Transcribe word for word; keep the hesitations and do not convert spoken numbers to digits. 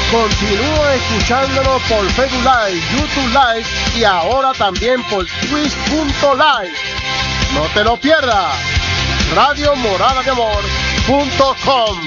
Continúa escuchándonos por Facebook Live, YouTube Live y ahora también por Twitch punto live. No te lo pierdas. Radio Morada de Amor punto com.